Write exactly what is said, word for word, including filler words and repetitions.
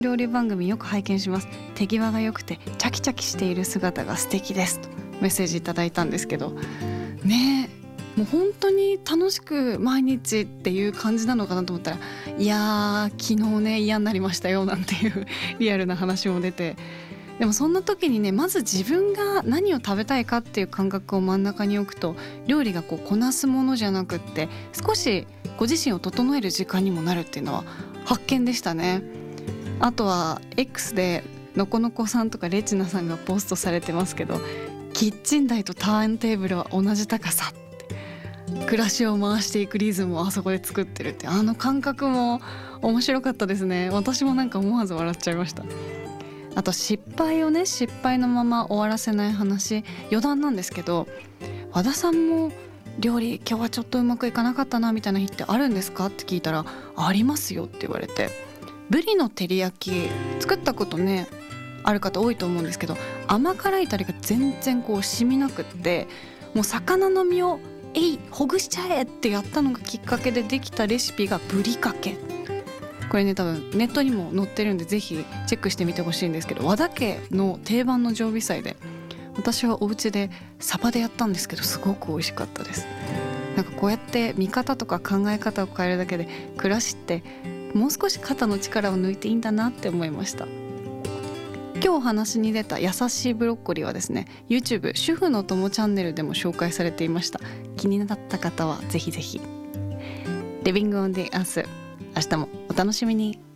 料理番組よく拝見します。手際が良くてチャキチャキしている姿が素敵ですとメッセージいただいたんですけどね。えもう本当に楽しく毎日っていう感じなのかなと思ったら、いやー昨日ね嫌になりましたよなんていうリアルな話も出て、でもそんな時にね、まず自分が何を食べたいかっていう感覚を真ん中に置くと、料理がこうこなすものじゃなくって少しご自身を整える時間にもなるっていうのは発見でしたね。あとは X でのこのこさんとかレチナさんがポストされてますけど、キッチン台とターンテーブルは同じ高さって、暮らしを回していくリズムをあそこで作ってるって、あの感覚も面白かったですね。私もなんか思わず笑っちゃいました。あと失敗をね失敗のまま終わらせない話、余談なんですけど、和田さんも料理今日はちょっとうまくいかなかったなみたいな日ってあるんですかって聞いたら、ありますよって言われて、ブリの照り焼き作ったことねある方多いと思うんですけど、甘辛いタレが全然こう染みなくって、もう魚の身をえいほぐしちゃえってやったのがきっかけでできたレシピがブリかけ。これね多分ネットにも載ってるんでぜひチェックしてみてほしいんですけど、和田家の定番の常備菜で、私はお家でサバでやったんですけどすごく美味しかったです。なんかこうやって見方とか考え方を変えるだけで暮らしってもう少し肩の力を抜いていいんだなって思いました。今日お話に出た優しいブロッコリーはですね YouTube 主婦の友チャンネルでも紹介されていました。気になった方はぜひぜひ。 Living on the Earth、 明日もお楽しみに。